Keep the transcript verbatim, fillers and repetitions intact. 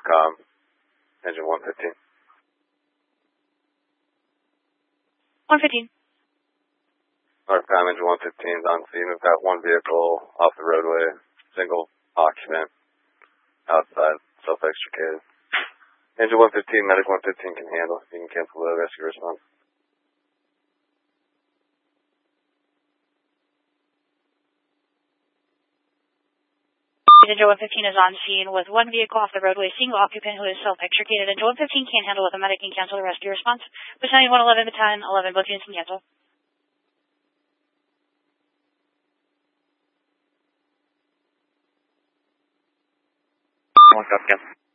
Northcom, engine one fifteen. one fifteen. Northcom, engine one fifteen is on scene. We've got one vehicle off the roadway, single occupant, outside, self-extricated. Engine one fifteen, medic one fifteen can handle. You can cancel the rescue response. Engine one fifteen is on scene with one vehicle off the roadway, single occupant who is self-extricated. Engine one fifteen can't handle with a medic and cancel the rescue response. Battalion one eleven, Battalion eleven, both units can cancel. One copy.